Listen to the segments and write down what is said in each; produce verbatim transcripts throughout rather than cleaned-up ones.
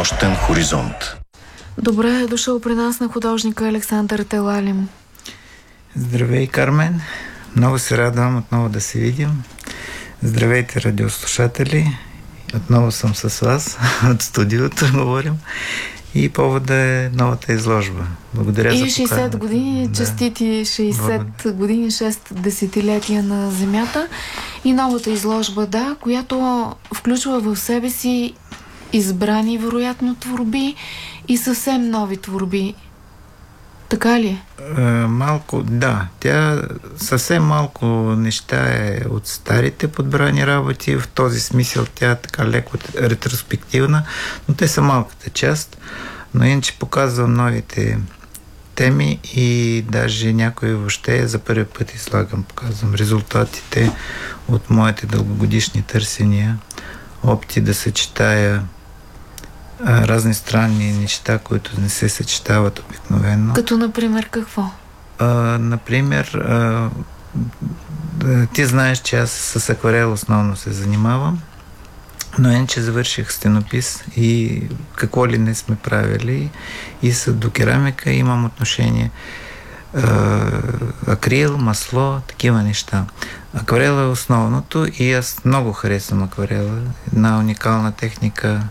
Нощен хоризонт. Добре е дошъл при нас на художника Александър Телалим. Здравей, Кармен. Много се радвам отново да се видим. Здравейте, радиослушатели. Отново съм с вас от студиото, говорим. И повода е новата изложба. Благодаря и за поканата. И шейсет години, да. Честити шейсет Благодаря. Години, шест десетилетия на Земята. И новата изложба, да, която включва в себе си избрани, вероятно, творби и съвсем нови творби. Така ли е? Малко, да. Тя съвсем малко неща е от старите подбрани работи. В този смисъл тя е така леко ретроспективна, но те са малката част. Но иначе показвам новите теми и даже някои въобще за първи път излагам. Показвам резултатите от моите дългогодишни търсения, опити да съчетая разни странни неща, които не се съчетават обикновено. Като, например, какво? А, например, а, ти знаеш, че аз с акварел основно се занимавам, но иначе завърших стенопис и какво ли не сме правили и с до керамика имам отношение. А, акрил, масло, такива неща. Акварел е основното и аз много харесвам акварела. Една уникална техника.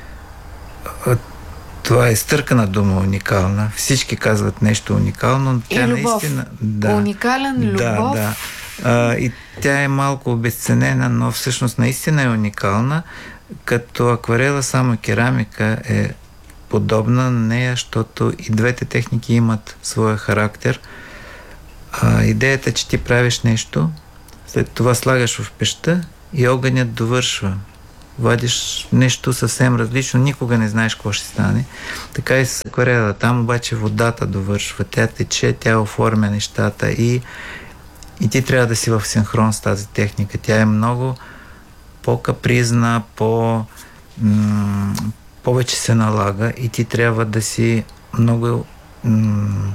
Това е стъркана дума уникална. Всички казват нещо уникално, но тя и любов. Наистина... Да, уникален, любов. Да, да. А, и тя е малко обезценена, но всъщност наистина е уникална, като акварела само керамика е подобна на нея, защото и двете техники имат своя характер. А, идеята е, че ти правиш нещо, след това слагаш в пещта и огънят довършва. Вадиш нещо съвсем различно, никога не знаеш какво ще стане. Така и с акварела. Там обаче водата довършва, тя тече, тя оформя нещата и, и ти трябва да си в синхрон с тази техника. Тя е много по-капризна, по, м- повече се налага и ти трябва да си много м-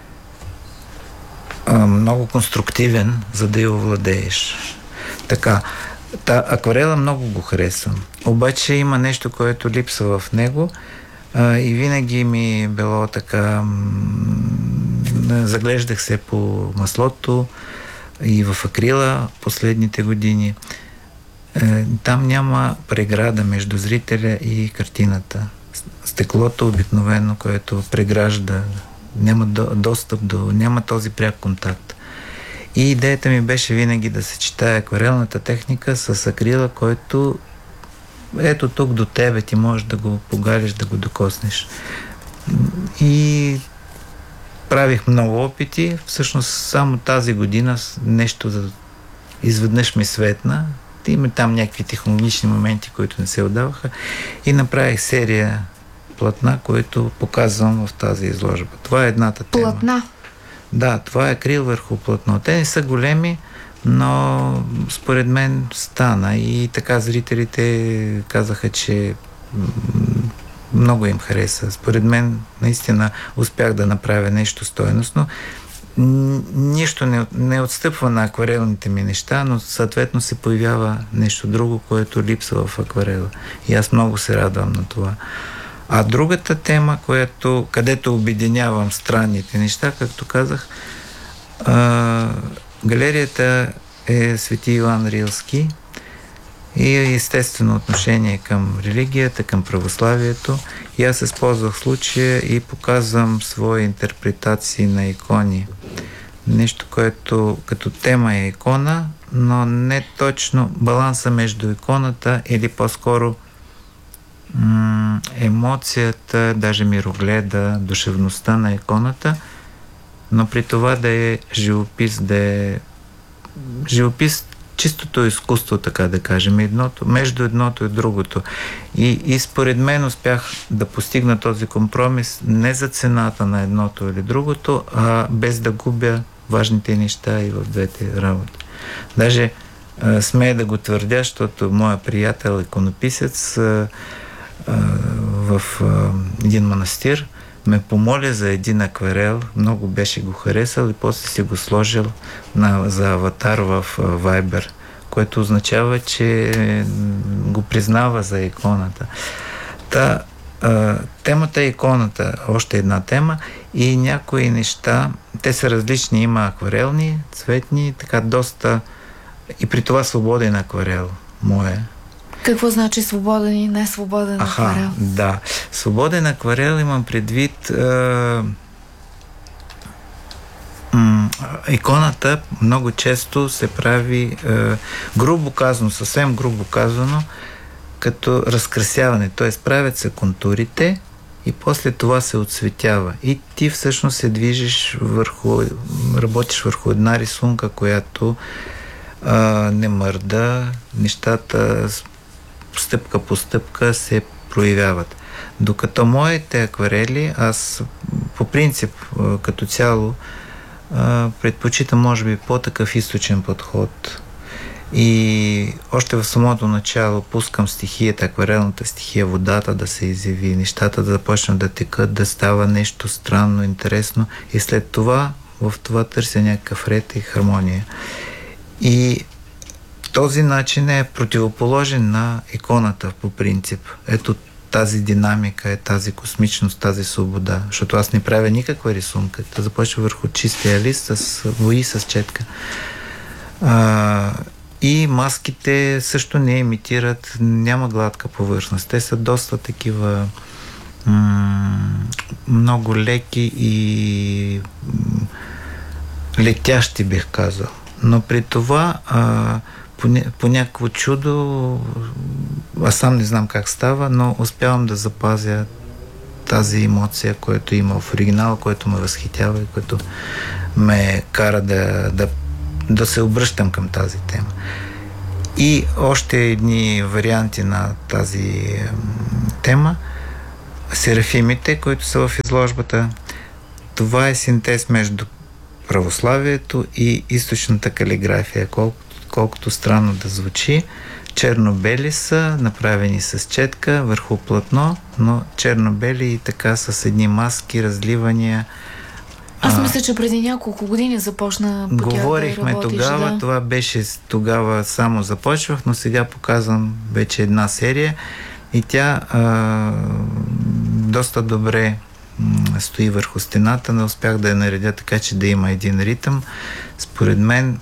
много конструктивен, за да я овладееш. Така. Та, акварела много го харесвам. Обаче има нещо, което липсва в него а, и винаги ми било така м- заглеждах се по маслото и в акрила последните години. Е, там няма преграда между зрителя и картината. Стеклото обикновено, което прегражда, няма до, достъп до, няма този пряк контакт. И идеята ми беше винаги да съчетая акварелната техника с акрила, който ето тук до тебе ти можеш да го погалиш, да го докоснеш. И правих много опити. Всъщност само тази година нещо за изведнъж ми светна. Има там някакви технологични моменти, които не се отдаваха. И направих серия платна, които показвам в тази изложба. Това е едната тема. Платна? Да, това е акрил върху платно. Те не са големи, но според мен стана и така зрителите казаха, че много им хареса. Според мен наистина успях да направя нещо стойностно. Нищо не, не отстъпва на акварелните ми неща, но съответно се появява нещо друго, което липсва в акварела. И аз много се радвам на това. А другата тема, която, където обединявам странните неща, както казах, а, галерията е Свети Йоан Рилски и естествено отношение към религията, към православието. И аз използвах случая и показвам свои интерпретации на икони. Нещо, което като тема е икона, но не точно баланса между иконата или по-скоро м- емоцията, даже мирогледа, душевността на иконата, но при това да е живопис, да е живопис, чистото изкуство, така да кажем, едното, между едното и другото. И, и според мен успях да постигна този компромис не за цената на едното или другото, а без да губя важните неща и в двете работи. Даже а, смея да го твърдя, защото моя приятел, иконописец, а, а, в а, един манастир ме помоля за един акварел, много беше го харесал и после си го сложил на, за аватар в Viber, което означава, че го признава за иконата. Та, а, темата е иконата, още една тема и някои неща, те са различни, има акварелни, цветни, така доста и при това свободен акварел, мое. Какво значи свободен и не свободен Аха, акварел? Да, свободен акварел имам предвид а, м, иконата много често се прави а, грубо казано, съвсем грубо казано, като разкрасяване, т.е. правят се контурите и после това се отцветява. И ти всъщност се движиш върху, работиш върху една рисунка, която а, не мърда, нещата стъпка по стъпка се проявяват. Докато моите акварели, аз по принцип като цяло предпочитам може би по-такъв източен подход. И още в самото начало пускам стихията, акварелната стихия, водата да се изяви, нещата да започнат да текат, да става нещо странно, интересно и след това в това търся някакъв ред и хармония. И този начин е противоположен на иконата по принцип. Ето тази динамика е тази космичност, тази свобода. Защото аз не правя никаква рисунка. Да започва върху чистия лист с вои, с четка. А, и маските също не имитират, няма гладка повърхност. Те са доста такива м- много леки и м- летящи, бих казал. Но при това а, по, по някакво чудо, аз сам не знам как става, но успявам да запазя тази емоция, която има в оригинала, което ме възхитява и което ме кара да, да, да се обръщам към тази тема. И още едни варианти на тази тема. Серафимите, които са в изложбата. Това е синтез между православието и източната калиграфия, колкото, колкото странно да звучи. Черно-бели са, направени с четка върху платно, но черно-бели и така с едни маски, разливания. Аз мисля, че преди няколко години започна по тях Говорихме да работиш, тогава, да. Това беше тогава само започвах, но сега показвам вече една серия и тя а, доста добре м, стои върху стената, не успях да я наредя така, че да има един ритъм. Според мен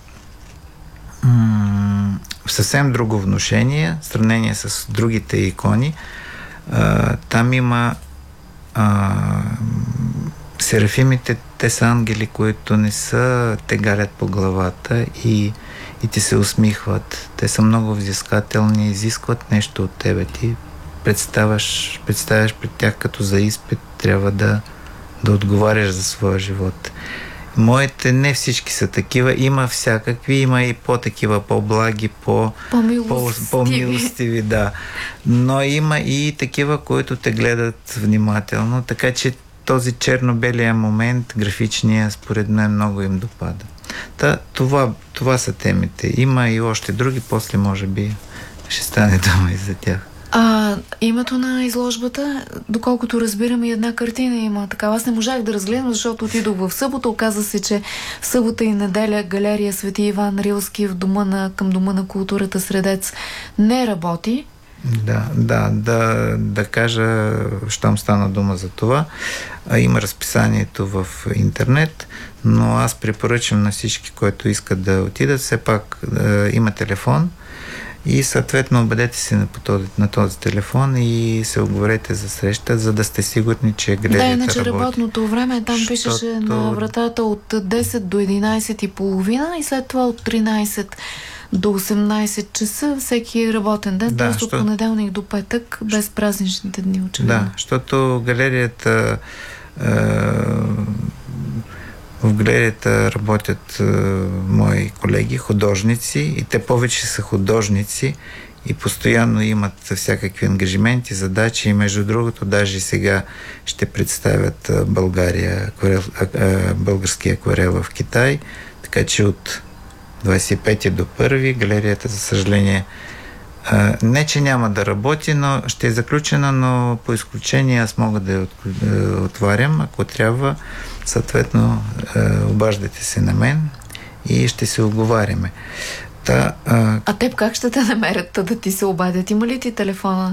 м, в съвсем друго внушение, в сравнение с другите икони, а, там има а, серафимите, те са ангели, които не са, те галят по главата и, и ти се усмихват. Те са много взискателни, изискват нещо от тебе. Ти представяш, представяш пред тях като за изпит, трябва да, да отговаряш за своя живот. Моите не всички са такива, има всякакви, има и по-такива, по-благи, по, по-милостиви. по-милостиви, да. Но има и такива, които те гледат внимателно, така че този черно-белия момент, графичния, според мен много им допада. Та, това, това са темите. Има и още други, после може би ще стане дума и за тях. А името на изложбата, доколкото разбирам, и една картина има такава. Аз не можах да разгледам, защото отидох в събота. Оказа се, че в събота и неделя галерия Свети Иван Рилски в дома на, към Дома на културата Средец не работи. Да, да, да, да кажа, щом стана дума за това. Има разписанието в интернет, но аз препоръчам на всички, които искат да отидат, все пак да има телефон и съответно обадете се на този, на този телефон и се оговорете за среща, за да сте сигурни, че галерията работи. Да, иначе работи. работното време там Щото... пишеше на вратата от десет до единайсет и половина и след това от тринайсет до осемнайсет часа всеки работен ден, да, т.е. от понеделник до петък, без празничните дни, очевидно. Да, защото галерията е, в галерията работят е, мои колеги, художници, и те повече са художници и постоянно имат всякакви ангажименти, задачи и между другото даже сега ще представят България, акварел, български акварел в Китай, така че от двайсет и пети до първи галерията, за съжаление, не че няма да работи, но ще е заключена, но по изключение аз мога да я отварям, ако трябва. Съответно, обаждайте се на мен и ще се оговаряме. Та, а... а теб как ще те намерят да ти се обадят? Има ли ти телефона?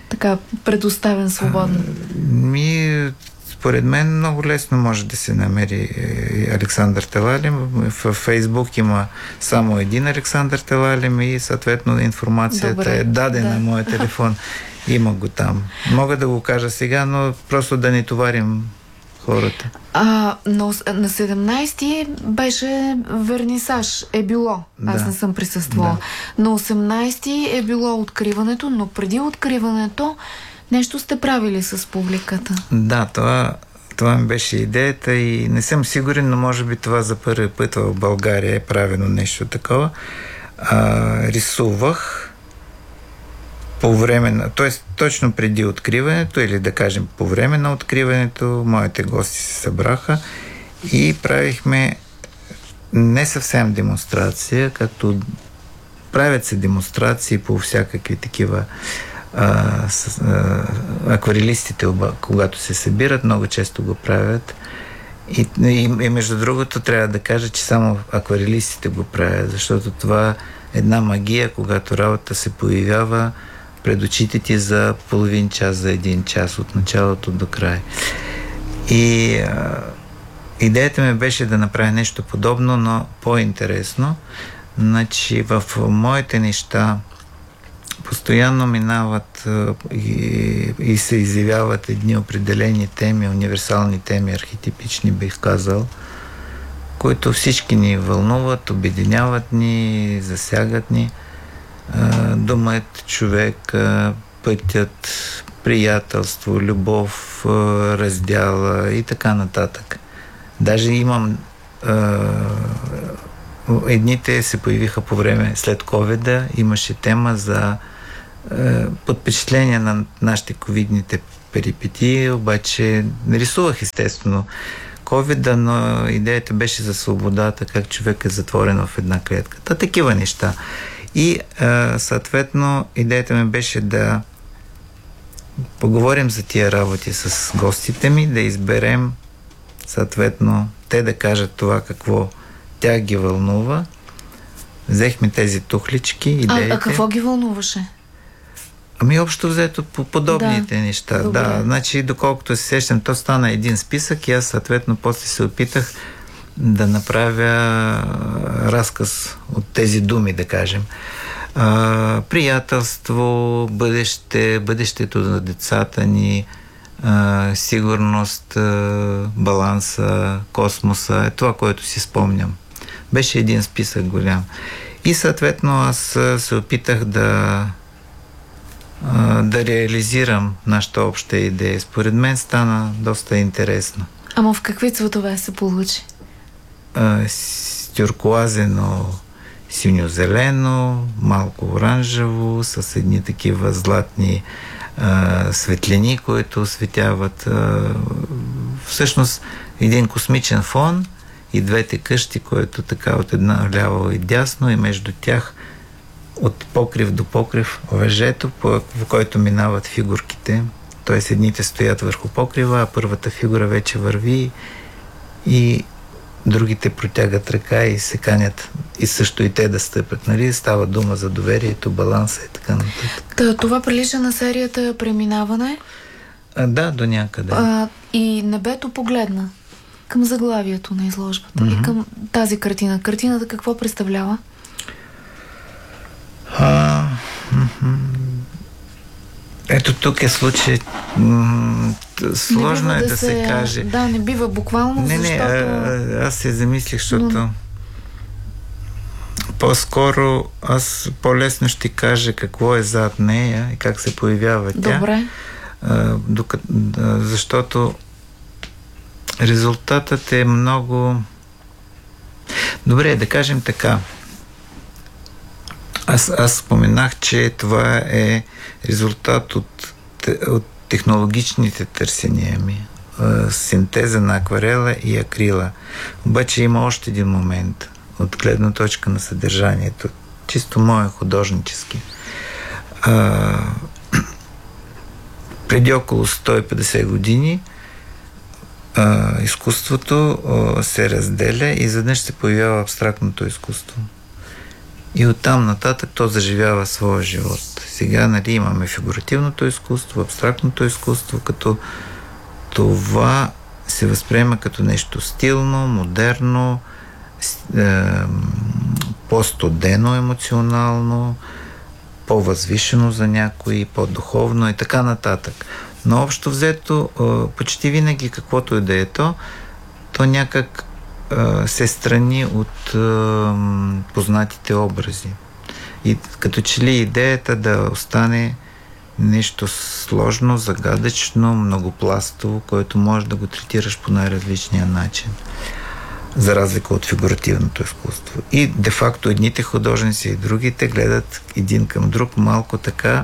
така предоставен свободно? Ми, според мен много лесно може да се намери Александър Телалим. В Фейсбук има само един Александър Телалим и съответно информацията Добре, е дадена да. на моя телефон. Има го там. Мога да го кажа сега, но просто да не товарим хората. А, но на седемнайсети беше вернисаж. Е било. Аз да. не съм присъствала. Да. На осемнайсети е било откриването, но преди откриването нещо сте правили с публиката. Да, това, това ми беше идеята и не съм сигурен, но може би това за първи път в България е правено нещо такова. А, рисувах по време на, т.е. точно преди откриването или да кажем по време на откриването, моите гости се събраха и правихме не съвсем демонстрация, както правят се демонстрации по всякакви такива а, с, а, акварелистите, когато се събират, много често го правят. И, и, и между другото трябва да кажа, че само акварелистите го правят, защото това е една магия, когато работа се появява пред очите ти за половин час, за един час, от началото до край. И а, идеята ми беше да направя нещо подобно, но по-интересно. Значи в моите неща постоянно минават а, и, и се изявяват едни определени теми, универсални теми, архетипични бих казал, които всички ни вълнуват, обединяват ни, засягат ни. Думът, човек, пътят, приятелство, любов, раздяла и така нататък. Даже имам едните се появиха по време след ковида, имаше тема за под впечатление на нашите ковидните перипетии, обаче нарисувах естествено ковида, но идеята беше за свободата, как човек е затворен в една клетка. Та такива неща. И а, съответно идеята ми беше да поговорим за тия работи с гостите ми, да изберем съответно те да кажат това какво тях ги вълнува. Взехме тези тухлички, идеите. А, а какво ги вълнуваше? Ами общо взето по подобните да, неща. Добре. Да, значи доколкото се сещам, то стана един списък и аз съответно после се опитах да направя разказ от тези думи, да кажем. А, приятелство, бъдеще, бъдещето на децата ни, а, сигурност, а, баланса, космоса, е това, което си спомням. Беше един списък голям. И съответно аз се опитах да а, да реализирам нашата обща идея. Според мен стана доста интересно. Ама в какви цветове се получи? Тюркоазено, синьо-зелено, малко оранжево, с едни такива златни а, светлини, които осветяват а, всъщност един космичен фон и двете къщи, които така от една ляво и дясно и между тях от покрив до покрив въжето, по, по който минават фигурките. Т.е. едните стоят върху покрива, а първата фигура вече върви и другите протягат ръка и се канят и също и те да стъпят. Нали? Става дума за доверието, баланса и така нататък. Та, това прилича на серията Преминаване? А, да, до някъде. А, и небето погледна към заглавието на изложбата mm-hmm. и към тази картина. Картината какво представлява? А, м-м. Ето тук е случай. М- сложно е да, да се, се каже. Да, не бива буквално, не, защото... Не, а, аз се замислих, защото Но... по-скоро аз по-лесно ще кажа какво е зад нея и как се появява тя. Добре. А, докато, а, защото резултатът е много... Добре, да кажем така. Аз, аз споменах, че това е резултат от, от технологичните търсения ми. Синтеза на акварела и акрила. Обаче има още един момент от гледна точка на съдържанието. Чисто мое художнически. А, преди около сто и петдесет години а, изкуството а, се разделя и изведнъж се появява абстрактното изкуство. и оттам нататък то заживява своя живот. Сега, нали, имаме фигуративното изкуство, абстрактното изкуство, като това се възприема като нещо стилно, модерно, е, по-студено емоционално, по-възвишено за някои, по-духовно и така нататък. Но общо взето, е, почти винаги каквото и да е то, то някак е, се страни от е, познатите образи. И като че ли идеята да остане нещо сложно, загадъчно, многопластово, което можеш да го третираш по най-различния начин, за разлика от фигуративното изкуство. И де-факто едните художници и другите гледат един към друг малко така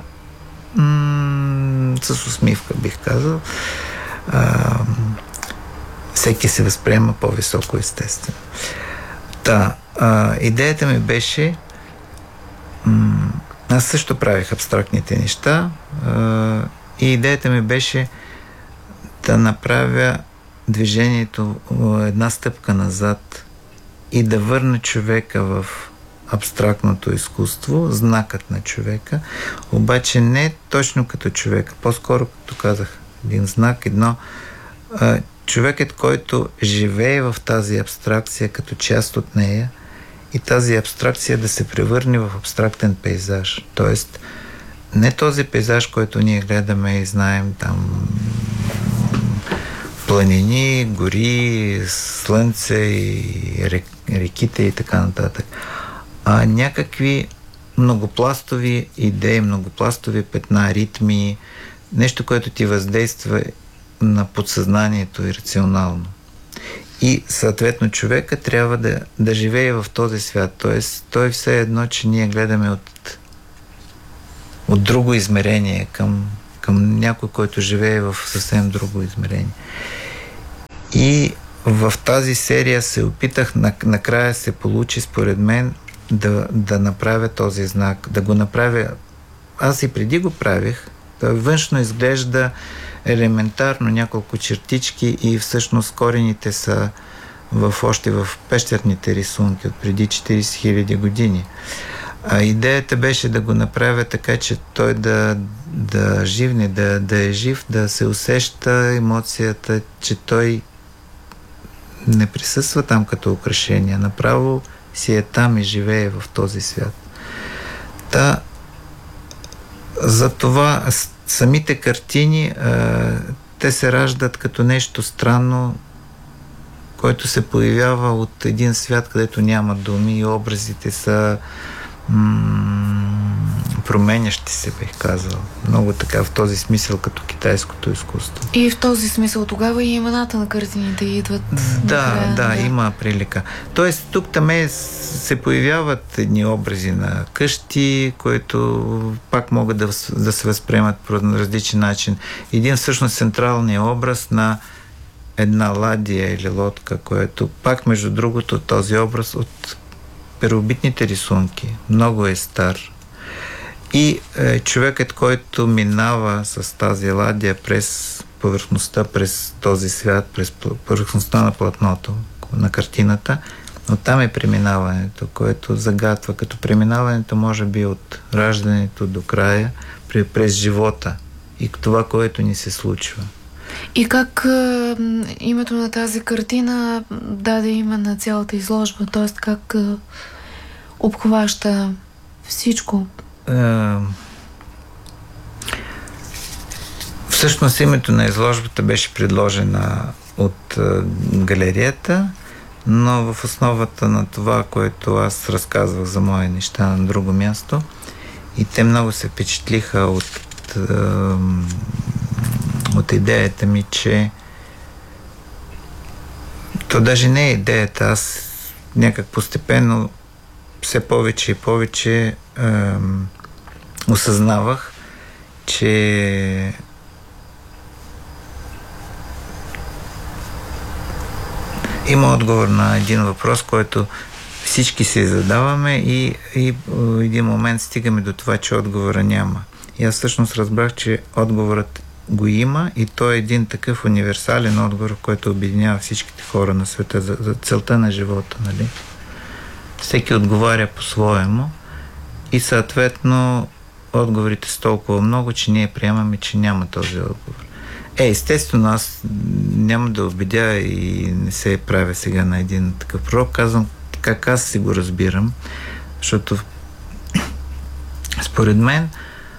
м- с усмивка, бих казал. А, всеки се възприема по-високо, естествено. Та, а, идеята ми беше м- аз също правих абстрактните неща а, и идеята ми беше да направя движението една стъпка назад и да върна човека в абстрактното изкуство, знакът на човека, обаче не точно като човек, по-скоро, като казах, един знак, едно а, човекът, който живее в тази абстракция като част от нея, и тази абстракция да се превърне в абстрактен пейзаж. Тоест, не този пейзаж, който ние гледаме и знаем там планини, гори, слънце и рек, реките и така нататък, а някакви многопластови идеи, многопластови петна, ритми, нещо, което ти въздейства на подсъзнанието и рационално. И съответно човека трябва да, да живее в този свят. Тоест, той все едно, че ние гледаме от, от друго измерение към, към някой, който живее в съвсем друго измерение. И в тази серия се опитах, накрая се получи, според мен, да, да направя този знак, да го направя. Аз и преди го правих. Той външно изглежда елементарно, няколко чертички, и всъщност корените са в, още в пещерните рисунки от преди четирийсет хиляди години. А идеята беше да го направя така, че той да, да живне, да, да е жив, да се усеща емоцията, че той не присъства там като украшение, направо си е там и живее в този свят. Та, за това самите картини, те се раждат като нещо странно, който се появява от един свят, където няма думи и образите са м- променящи се, бих казал. Много така в този смисъл, като китайското изкуство. И в този смисъл тогава и имената на картините идват. Да, накрая, да, да, има прилика. Тоест, тук таме се появяват едни образи на къщи, които пак могат да, да се възприемат по различен начин. Един всъщност централният образ на една ладия или лодка, което пак, между другото, този образ от первобитните рисунки. Много е стар. И е, човекът, който минава с тази ладия през повърхността, през този свят, през повърхността на платното, на картината, оттам е преминаването, което загатва. Като преминаването може би от раждането до края, през живота и това, което ни се случва. И как е, името на тази картина даде име на цялата изложба? Т.е. как е, обхваща всичко? Е, всъщност името на изложбата беше предложена от е, галерията, но в основата на това, което аз разказвах за мои неща на друго място, и те много се впечатлиха от е, от идеята ми, че то даже не е идеята, аз някак постепенно все повече и повече е, осъзнавах, че има отговор на един въпрос, който всички си задаваме, и, и в един момент стигаме до това, че отговора няма. И аз всъщност разбрах, че отговорът го има, и той е един такъв универсален отговор, който обединява всичките хора на света за, за целта на живота, нали? всеки отговаря по-своему и съответно отговорите са толкова много, че ние приемаме, че няма този отговор. Е, естествено, аз няма да убедя и не се правя сега на един такъв пророк. Казвам как аз си го разбирам, защото според мен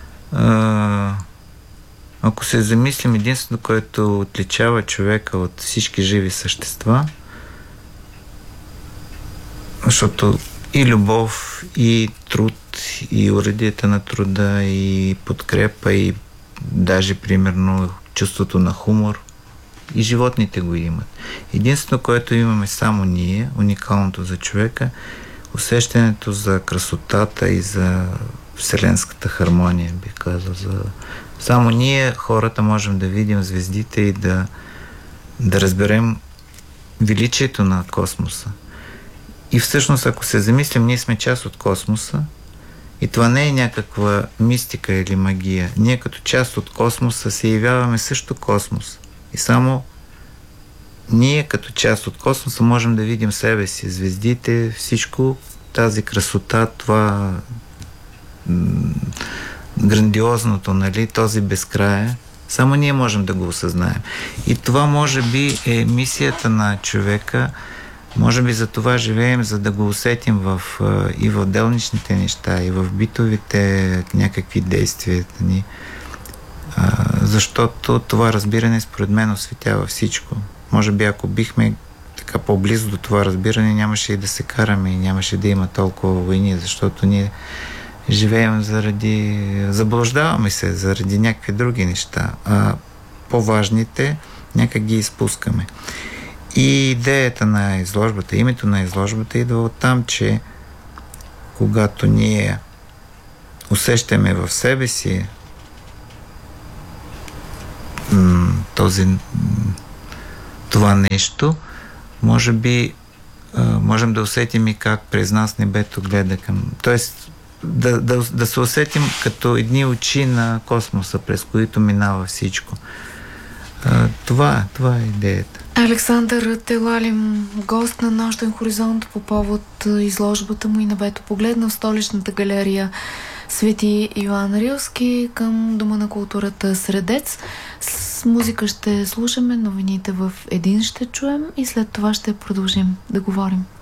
ако се замислим, единствено, което отличава човека от всички живи същества, защото и любов, и труд, и уредията на труда, и подкрепа, и даже, примерно, чувството на хумор, и животните го имат. Единствено, което имаме само ние, уникалното за човека, усещането за красотата и за вселенската хармония, бих казал. За... Само ние, хората, можем да видим звездите и да, да разберем величието на космоса. И всъщност, ако се замислим, ние сме част от космоса и това не е някаква мистика или магия. Ние като част от космоса се явяваме също космос. И само ние като част от космоса можем да видим себе си, звездите, всичко, тази красота, това м- грандиозното, нали, този безкрая. Само ние можем да го осъзнаем. И това може би е мисията на човека. Може би за това живеем, за да го усетим в, и в делничните неща, и в битовите някакви действия ни. Защото това разбиране според мен осветява всичко. Може би ако бихме така по-близо до това разбиране, нямаше и да се караме и нямаше да има толкова войни, защото ние живеем заради... заблуждаваме се заради някакви други неща, а по-важните някак ги изпускаме. И идеята на изложбата, името на изложбата идва от там, че когато ние усещаме в себе си м- този, това нещо, може би а, можем да усетим и как през нас небето гледа към... Тоест да, да, да се усетим като едни очи на космоса, през които минава всичко. А, това, това е идеята. Александър Телалим, гост на Нощен хоризонт по повод изложбата му и небето погледна в столичната галерия Свети Йоан Рилски към Дома на културата Средец. С музика ще слушаме, новините в един ще чуем и след това ще продължим да говорим.